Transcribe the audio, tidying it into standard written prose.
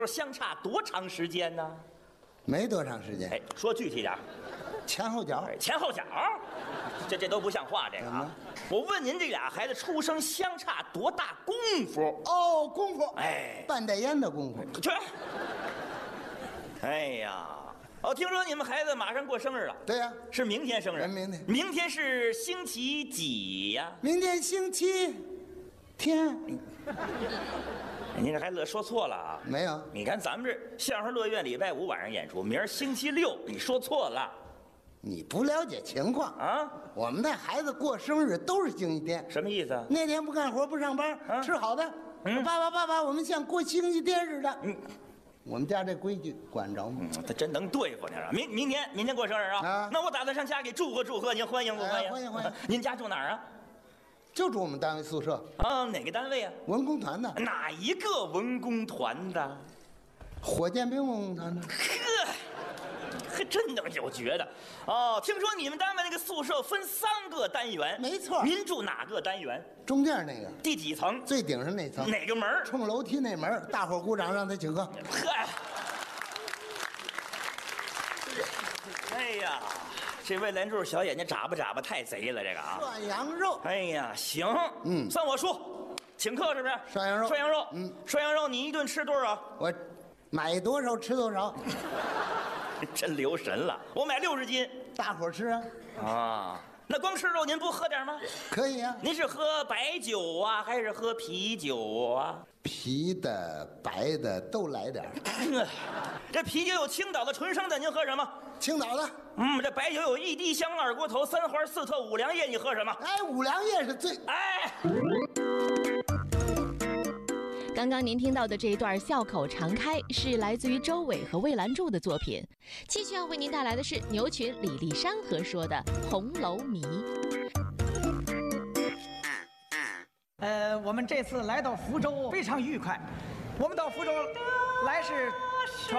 相差多长时间呢？ 没多长时间。 哎，说具体点， 前后脚。 前后脚，这都不像话，这个啊！我问您，这俩孩子出生相差多大功夫？ 哦，功夫。 哎， 半袋烟的功夫。 去。哎呀，哦，听说你们孩子马上过生日了？ 对呀， 是明天生日。 明天。 明天是星期几呀？ 明天星期天。 您这还乐说错了啊？ 没有， 你看咱们这相声乐院礼拜5晚上演出，明儿星期6，你说错了。 你不了解情况啊！ 我们那孩子过生日都是星期天。 什么意思？ 那天不干活不上班，吃好的。爸爸，我们像过星期天似的。我们家这规矩管着吗？ 他真能对付你啊！明天过生日啊！那我打算上家给祝贺，您欢迎不欢迎？ 欢迎。 您家住哪儿啊？ 就住我们单位宿舍。 啊，哪个单位啊？ 文工团的。 哪一个文工团的？ 火箭兵文工团的。 还真能有觉的哦！听说你们单位那个宿舍分3个单元， 没错。 您住哪个单元？ 中间那个。 第几层？ 最顶上那层。 哪个门？ 冲楼梯那门。大伙鼓掌，让他请客。 嗨，哎呀，这魏连柱小眼睛眨巴太贼了，这个啊！ 涮羊肉。 哎呀，行，算我输，请客是不是？ 涮羊肉。 涮羊肉，你一顿吃多少？ 我买多少吃多少。 真留神了，我买60斤， 大伙吃啊！ 啊，那光吃肉您不喝点吗？ 可以啊。 您是喝白酒啊，还是喝啤酒啊？ 啤的、白的都来点。 这啤酒有青岛的纯生的，您喝什么？ 青岛的。 这白酒有一滴香、2锅头、3花、4特、5粮液，你喝什么？ 哎，5粮液是最。 哎。 刚刚您听到的这一段笑口常开是来自于周伟和魏兰柱的作品，继续要为您带来的是牛群李丽珊合说的《红楼迷》。 我们这次来到福州非常愉快，我们到福州来是